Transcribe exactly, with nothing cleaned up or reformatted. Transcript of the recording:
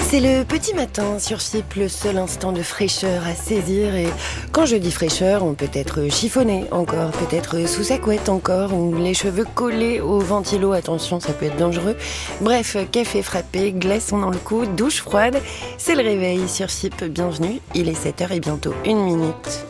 C'est le petit matin sur Chypre, le seul instant de fraîcheur à saisir. Et quand je dis fraîcheur, on peut être chiffonné encore, peut-être sous sa couette encore, ou les cheveux collés au ventilo. Attention, ça peut être dangereux. Bref, café frappé, glaçon dans le cou, douche froide. C'est le réveil sur Chypre, bienvenue. Il est sept heures et bientôt une minute.